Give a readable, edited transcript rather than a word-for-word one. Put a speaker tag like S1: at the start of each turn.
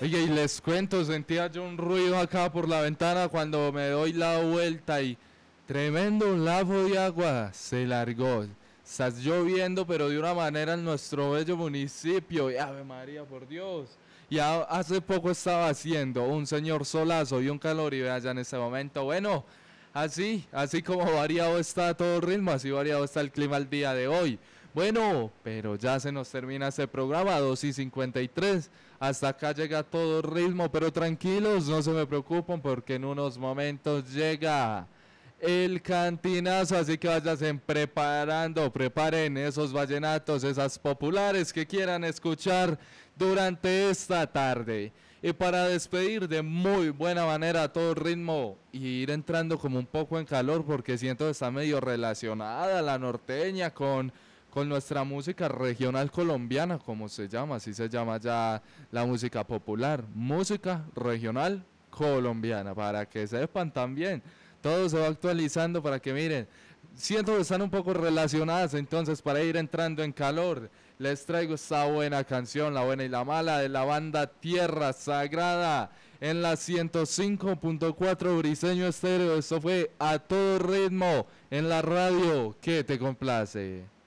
S1: Oye, y les cuento, sentía yo un ruido acá por la ventana cuando me doy la vuelta y tremendo lago de agua se largó. Está lloviendo, pero de una manera en nuestro bello municipio. Y Ave María, por Dios. Ya hace poco estaba haciendo un señor solazo y un calor y vea ya en este momento. Bueno, así como variado está todo el ritmo, así variado está el clima al día de hoy. Bueno, pero ya se nos termina este programa, 2:53. Hasta acá llega todo el ritmo, pero tranquilos, no se me preocupen porque en unos momentos llega el cantinazo, así que vayan preparando, preparen esos vallenatos, esas populares que quieran escuchar durante esta tarde. Y para despedir de muy buena manera todo el ritmo y ir entrando como un poco en calor porque siento que está medio relacionada la norteña con nuestra música regional colombiana, como se llama, así se llama ya la música popular, música regional colombiana, para que sepan también. Todo se va actualizando para que miren, siento que están un poco relacionadas, entonces para ir entrando en calor, les traigo esta buena canción, La Buena y la Mala, de la banda Tierra Sagrada, en la 105.4 Briseño Estéreo. Esto fue A Todo Ritmo, en la radio que te complace.